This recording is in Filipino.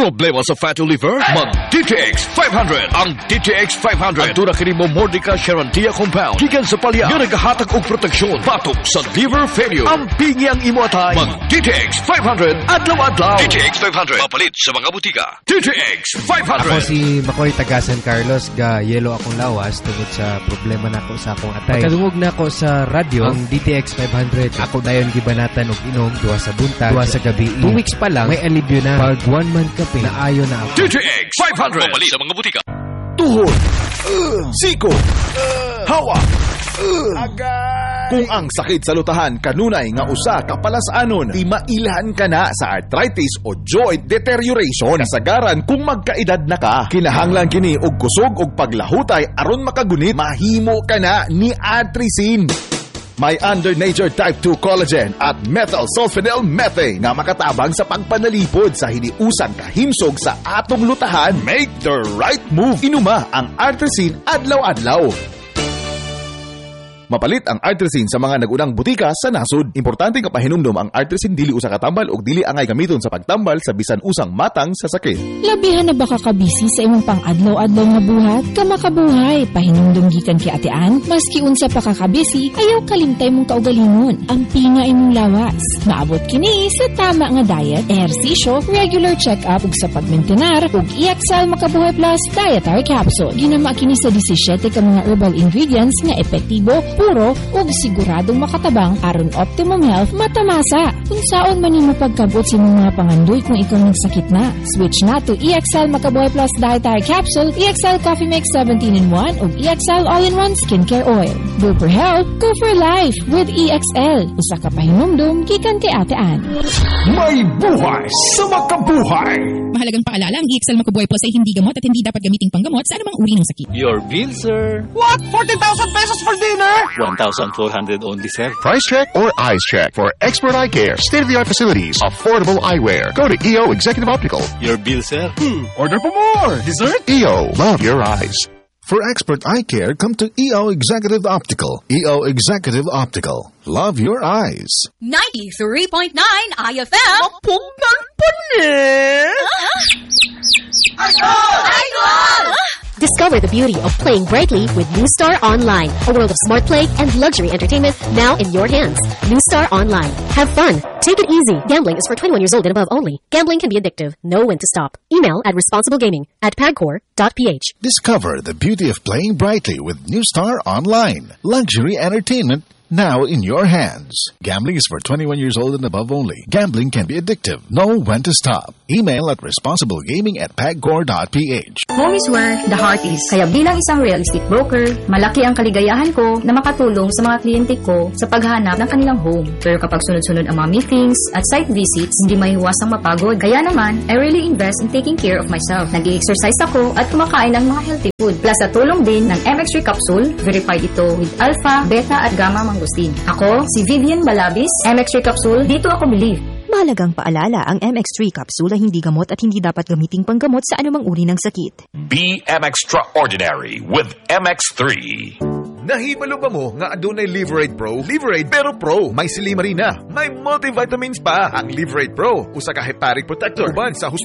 Problema sa fatty liver? Mag-DTX 500. Ang DTX 500 ang dura kini mo Mordica Charantia compound gikan sa palya nga nagahatag og proteksyon batok sa liver failure. Ang pingi ang imo atay. Mag-DTX 500 adlaw-adlaw. DTX 500 mapalit sa mga butika. DTX 500. Ako si Makoy taga San Carlos, ga yelo akong lawas tungod sa problema nako sa akong atay. Pagkadungog na ako sa radyo ang DTX 500. Ako dayon gibanatan og inom duha sa buntag, duha sa gabi. 2 weeks pa lang may alibyo na. Pag 1 month ka naayo na ako. DTX 500 mapalit sa mga butika. Tuhod, siko, hawa, kung ang sakit sa lutahan kanunay nga usa ka palasanon, di mailhan ka na sa arthritis o joint deterioration. Kasagaran kung magkaedad na ka, kinahanglan kini og kusog og paglahutay aron makagunit, mahimo ka na ni Atrizin. May under nature type 2 collagen at methyl sulfonyl methane nga makatabang sa pagpanalipod sa hiniusang kahimsog sa atong lutahan. Make the right move. Inuma ang Artresin adlaw-adlaw. Mapalit ang Artresin sa mga nagunang butika sa nasod. Importante nga pahinumdom ang Artresin dili usa ka tambal ug dili angay gamiton sa pagtambal sa bisan usang matang sa sakit. Labihan na ba ka busy sa imong pang-adlaw-adlaw nga buhat? Kamakabuhay, pahinumdom gikan kay Ate Ann. Maski unsa pa ka busy, ayaw kalimtay mong kaugalingon. Ang pinga imong lawas. Maabot kini sa tama nga diet, ehersisyo, regular check-up ug sa pagmentenar ug EXL Makabuhay Plus Dietary Capsule. Ginama kini sa 17 ka mga herbal ingredients nga epektibo, puro ug siguradong makatabang aron optimum health matamasa. Kung saon man nimo pagkabot sa mga pangandoy kung ikaw nagsakit na, switch na to EXL Makabuhay Plus Dietary Capsule, EXL Coffee Mix 17-in-1 ug EXL All-in-1 Skincare Oil. Go for health, go for life with EXL. Usa ka pahinumdum gikan kay Ate Ann. May buhay sa makabuhay. Mahalagang paalala, ang EXL Makabuhay Plus ay hindi gamot at hindi dapat gamiting panggamot sa anumang uri ng sakit. Your bill, sir. What? 40,000 pesos for dinner? 1,400 only, sir. Price check or eyes check for expert eye care. State-of-the-art facilities. Affordable eyewear. Go to EO Executive Optical. Your bill, sir. Order for more. Dessert? EO. Love your eyes. For expert eye care, come to EO Executive Optical. EO Executive Optical. Love your eyes. 93.9 IFM. Pugnan pa Discover the beauty of playing brightly with New Star Online, a world of smart play and luxury entertainment now in your hands. New Star Online. Have fun. Take it easy. Gambling is for 21 years old and above only. Gambling can be addictive. Know when to stop. Email at responsiblegaming@pagcor.ph. Discover the beauty of playing brightly with New Star Online. Luxury entertainment now in your hands. Gambling is for 21 years old and above only. Gambling can be addictive. Know when to stop. Email at responsiblegaming@pagcor.ph. Home is where the heart is. Kaya bilang isang real estate broker, malaki ang kaligayahan ko na makatulong sa mga kliyente ko sa paghanap ng kanilang home. Pero kapag sunod-sunod ang mga meetings at site visits, hindi maiwasang mapagod. Kaya naman, I really invest in taking care of myself. Nag-i-exercise ako at kumakain ng mga healthy food. Plus sa tulong din ng MX3 capsule, verified ito with alpha, beta at gamma mangosteen. Ako, si Vivian Balabis, MX3 capsule, dito ako believe. Mahalagang paalala, ang MX3 capsule ay hindi gamot at hindi dapat gamiting panggamot sa anumang uri ng sakit. Be extraordinary with MX3. Nahibalo ba mo nga adunay Liverade Pro? Liverade pero Pro. May silimarina. May multivitamins pa. Ang Liverade Pro, usa ka hepatic protector. Uban sa